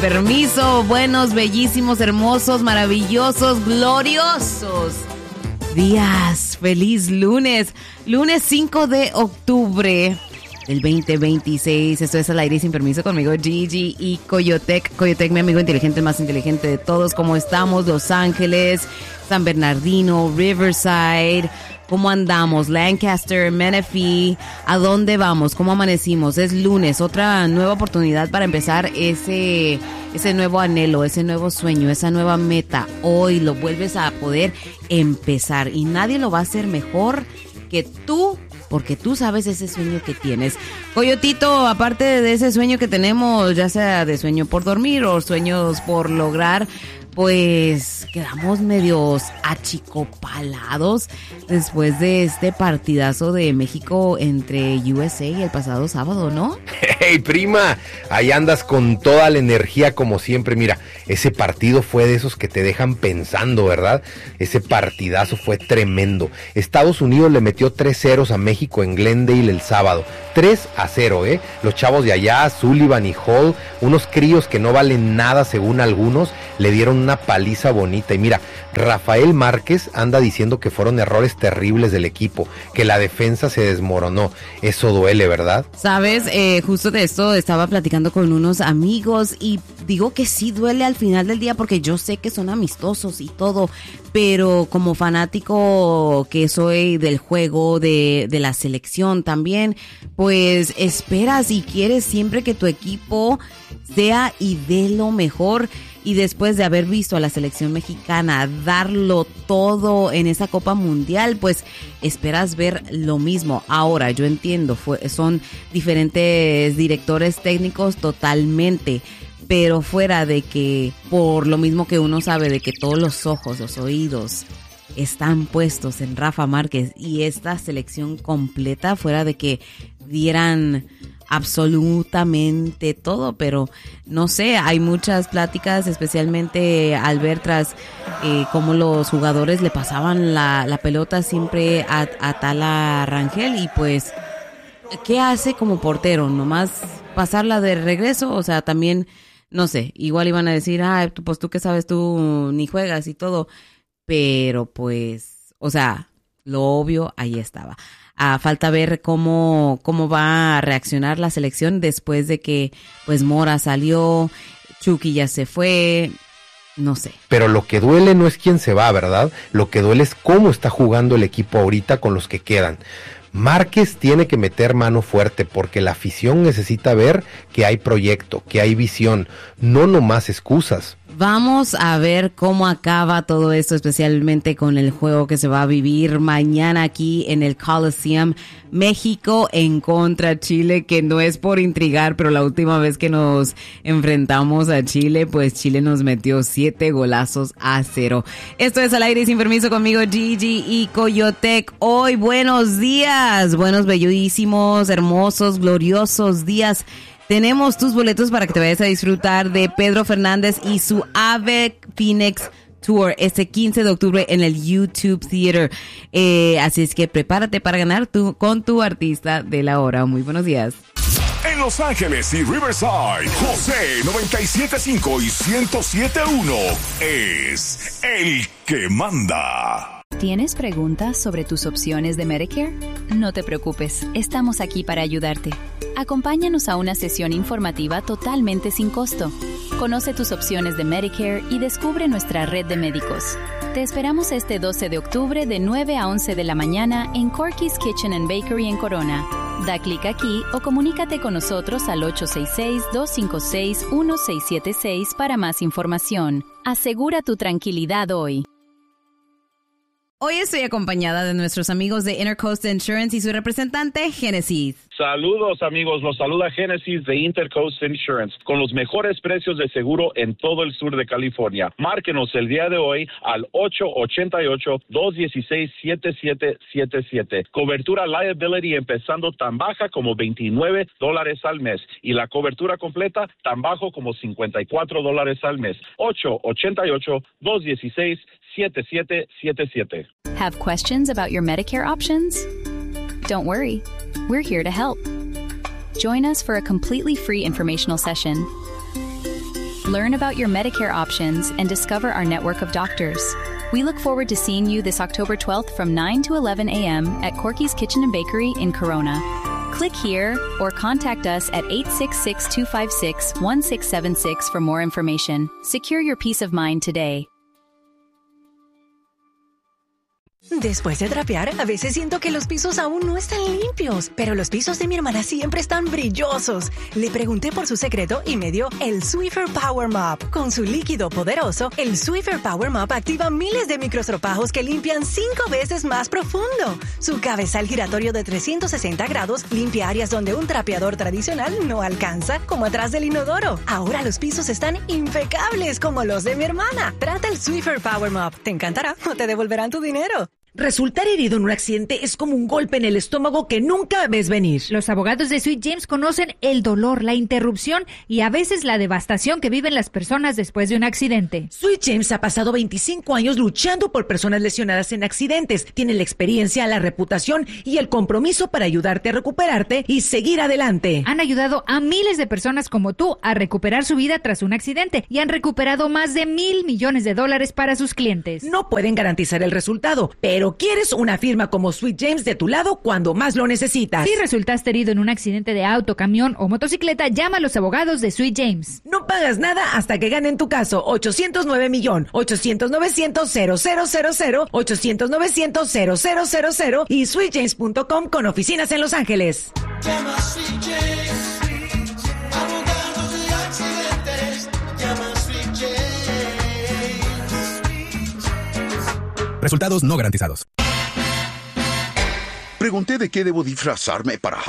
Permiso, buenos, bellísimos, hermosos, maravillosos, gloriosos días. Feliz lunes, lunes 5 de octubre del 2026. Esto es Al Aire Sin Permiso conmigo, Gigi y Coyotec. Coyotec, mi amigo inteligente, el más inteligente de todos. ¿Cómo estamos? Los Ángeles, San Bernardino, Riverside. ¿Cómo andamos? Lancaster, Menifee, ¿a dónde vamos? ¿Cómo amanecimos? Es lunes, otra nueva oportunidad para empezar ese nuevo anhelo, ese nuevo sueño, esa nueva meta. Hoy lo vuelves a poder empezar y nadie lo va a hacer mejor que tú, porque tú sabes ese sueño que tienes. Coyotito, aparte de ese sueño que tenemos, ya sea de sueño por dormir o sueños por lograr, pues quedamos medios achicopalados después de este partidazo de México entre USA el pasado sábado, ¿no? ¡Hey, prima! Ahí andas con toda la energía como siempre. Mira, ese partido fue de esos que te dejan pensando, ¿verdad? Ese partidazo fue tremendo. Estados Unidos le metió 3-0 a México en Glendale el sábado. 3-0, ¿eh? Los chavos de allá, Sullivan y Hall, unos críos que no valen nada según algunos, le dieron una paliza bonita. Y mira, Rafael Márquez anda diciendo que fueron errores terribles del equipo, que la defensa se desmoronó. Eso duele, ¿verdad? Sabes, justo de esto estaba platicando con unos amigos y digo que sí duele al final del día porque yo sé que son amistosos y todo, pero como fanático que soy del juego, de la selección también, pues esperas y quieres siempre que tu equipo sea y dé lo mejor. Y después de haber visto a la selección mexicana darlo todo en esa Copa Mundial, pues esperas ver lo mismo. Ahora, yo entiendo, son diferentes directores técnicos totalmente, pero fuera de que, por lo mismo que uno sabe de que todos los ojos, los oídos están puestos en Rafa Márquez y esta selección completa, fuera de que dieran absolutamente todo, pero no sé, hay muchas pláticas, especialmente al ver tras cómo los jugadores le pasaban la pelota siempre a Tala Rangel y pues, ¿qué hace como portero? ¿Nomás pasarla de regreso? O sea, también, no sé, igual iban a decir, pues tú qué sabes, tú ni juegas y todo, pero pues, o sea, lo obvio ahí estaba. Falta ver cómo va a reaccionar la selección después de que pues Mora salió, Chucky ya se fue, no sé. Pero lo que duele no es quién se va, ¿verdad? Lo que duele es cómo está jugando el equipo ahorita con los que quedan. Márquez tiene que meter mano fuerte porque la afición necesita ver que hay proyecto, que hay visión, no nomás excusas. Vamos a ver cómo acaba todo esto, especialmente con el juego que se va a vivir mañana aquí en el Coliseum. México en contra Chile, que no es por intrigar, pero la última vez que nos enfrentamos a Chile, pues Chile nos metió 7-0. Esto es Al Aire Sin Permiso conmigo, Gigi y Coyotec. Hoy, buenos días, buenos, bellísimos, hermosos, gloriosos días. Tenemos tus boletos para que te vayas a disfrutar de Pedro Fernández y su Ave Phoenix Tour este 15 de octubre en el YouTube Theater. Así es que prepárate para ganar con tu artista de la hora. Muy buenos días. En Los Ángeles y Riverside, José 97.5 y 107.1 es el que manda. ¿Tienes preguntas sobre tus opciones de Medicare? No te preocupes, estamos aquí para ayudarte. Acompáñanos a una sesión informativa totalmente sin costo. Conoce tus opciones de Medicare y descubre nuestra red de médicos. Te esperamos este 12 de octubre de 9 a 11 de la mañana en Corky's Kitchen and Bakery en Corona. Da clic aquí o comunícate con nosotros al 866-256-1676 para más información. Asegura tu tranquilidad hoy. Hoy estoy acompañada de nuestros amigos de Intercoast Insurance y su representante, Genesis. Saludos amigos, los saluda Genesis de Intercoast Insurance con los mejores precios de seguro en todo el sur de California. Márquenos el día de hoy al 888-216-7777. Cobertura liability empezando tan baja como $29 al mes y la cobertura completa tan bajo como $54 al mes. 888-216-7777. Have questions about your Medicare options? Don't worry, we're here to help. Join us for a completely free informational session. Learn about your Medicare options and discover our network of doctors. We look forward to seeing you this October 12th from 9 to 11 a.m. at Corky's Kitchen and Bakery in Corona. Click here or contact us at 866-256-1676 for more information. Secure your peace of mind today. Después de trapear, a veces siento que los pisos aún no están limpios, pero los pisos de mi hermana siempre están brillosos. Le pregunté por su secreto y me dio el Swiffer Power Mop. Con su líquido poderoso, el Swiffer Power Mop activa miles de microstropajos que limpian 5 veces más profundo. Su cabezal giratorio de 360 grados limpia áreas donde un trapeador tradicional no alcanza, como atrás del inodoro. Ahora los pisos están impecables como los de mi hermana. Trata el Swiffer Power Mop. Te encantará o te devolverán tu dinero. Resultar herido en un accidente es como un golpe en el estómago que nunca ves venir. Los abogados de Sweet James conocen el dolor, la interrupción y a veces la devastación que viven las personas después de un accidente. Sweet James ha pasado 25 años luchando por personas lesionadas en accidentes. Tiene la experiencia, la reputación y el compromiso para ayudarte a recuperarte y seguir adelante. Han ayudado a miles de personas como tú a recuperar su vida tras un accidente y han recuperado más de $1,000 millones para sus clientes. No pueden garantizar el resultado, pero quieres una firma como Sweet James de tu lado cuando más lo necesitas. Si resultaste herido en un accidente de auto, camión o motocicleta, llama a los abogados de Sweet James. No pagas nada hasta que ganen tu caso. 809-millón, 800-900-0000, 800-900-0000 y sweetjames.com con oficinas en Los Ángeles. Llama a Sweet James, abogados de accidentes, llama a Sweet James. Resultados no garantizados. Pregunté de qué debo disfrazarme para